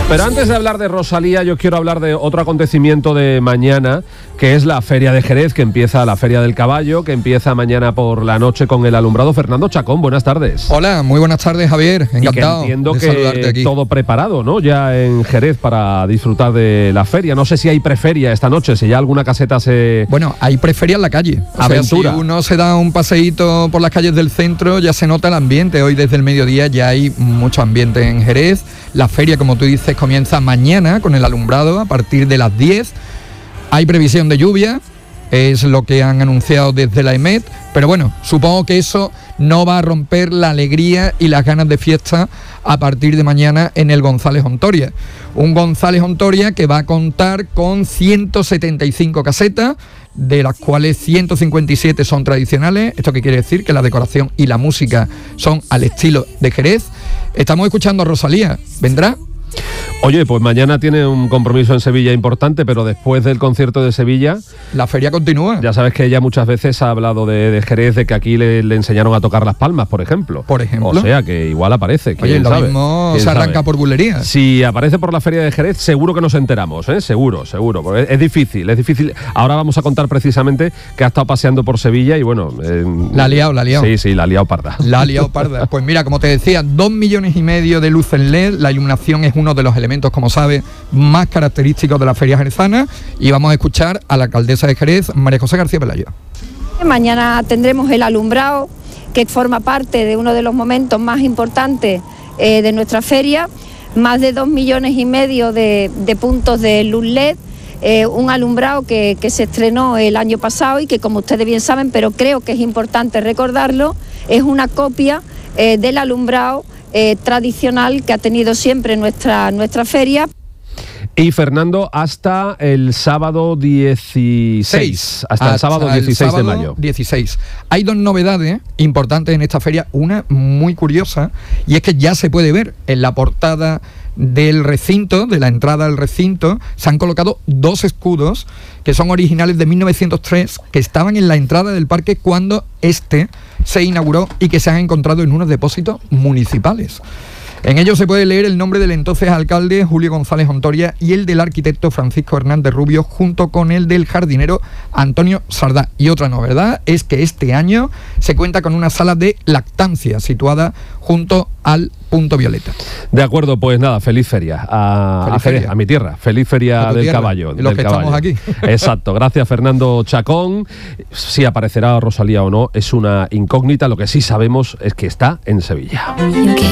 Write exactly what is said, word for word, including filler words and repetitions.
Pero antes de hablar de Rosalía, yo quiero hablar de otro acontecimiento de mañana, que es la Feria de Jerez, que empieza la Feria del Caballo, que empieza mañana por la noche con el alumbrado. Fernando Chacón, buenas tardes. Hola, muy buenas tardes, Javier. Encantado y que entiendo de que saludarte aquí. Todo preparado, ¿no? Ya en Jerez para disfrutar de la feria. No sé si hay preferia esta noche, si ya alguna caseta se... Bueno, hay preferia en la calle. O Aventura. sea, si uno se da un paseíto por las calles del centro, ya se nota el ambiente. Hoy desde el mediodía ya hay mucho ambiente en Jerez. La feria, como tú dices, comienza mañana con el alumbrado a partir de las diez. Hay previsión de lluvia, es lo que han anunciado desde la EMET, pero bueno, supongo que eso no va a romper la alegría y las ganas de fiesta a partir de mañana en el González Ontoria. Un González Ontoria que va a contar con ciento setenta y cinco casetas, de las cuales ciento cincuenta y siete son tradicionales. ¿Esto qué quiere decir? Que la decoración y la música son al estilo de Jerez. Estamos escuchando a Rosalía. ¿Vendrá? Oye, pues mañana tiene un compromiso en Sevilla importante, pero después del concierto de Sevilla... La feria continúa. Ya sabes que ella muchas veces ha hablado de, de Jerez, de que aquí le, le enseñaron a tocar las palmas, por ejemplo. Por ejemplo. O sea, que igual aparece. Oye, lo sabe? mismo se sabe? arranca por bulería. Si aparece por la Feria de Jerez, seguro que nos enteramos, ¿eh? Seguro, seguro. Porque es, es difícil, es difícil. Ahora vamos a contar precisamente que ha estado paseando por Sevilla y bueno... Eh, la ha liado, la ha liado. Sí, sí, la ha liado parda. La ha liado parda. Pues mira, como te decía, dos millones y medio de luz en L E D. La iluminación es uno de los elementos, como sabes, más característicos de la feria jerezana, y vamos a escuchar a la alcaldesa de Jerez, María José García Pelayo. Mañana tendremos el alumbrado, que forma parte de uno de los momentos más importantes eh, de nuestra feria, más de dos millones y medio de, de puntos de luz L E D, eh, un alumbrado que, que se estrenó el año pasado y que, como ustedes bien saben, pero creo que es importante recordarlo, es una copia eh, del alumbrado eh, tradicional que ha tenido siempre nuestra, nuestra feria. Y Fernando, hasta el sábado dieciséis, hasta, hasta el sábado dieciséis de mayo. dieciséis. Hay dos novedades importantes en esta feria, una muy curiosa, y es que ya se puede ver en la portada del recinto, de la entrada al recinto, se han colocado dos escudos que son originales de mil novecientos tres, que estaban en la entrada del parque cuando este se inauguró y que se han encontrado en unos depósitos municipales. En ellos se puede leer el nombre del entonces alcalde Julio González Ontoria y el del arquitecto Francisco Hernández Rubio, junto con el del jardinero Antonio Sardá. Y otra novedad es que este año se cuenta con una sala de lactancia situada junto al Punto Violeta. De acuerdo, pues nada, feliz feria a, feliz a, Jerez, feria. a mi tierra, feliz feria del tierra, caballo. Y los del que caballo. estamos aquí. Exacto, gracias Fernando Chacón. Si aparecerá Rosalía o no es una incógnita, lo que sí sabemos es que está en Sevilla.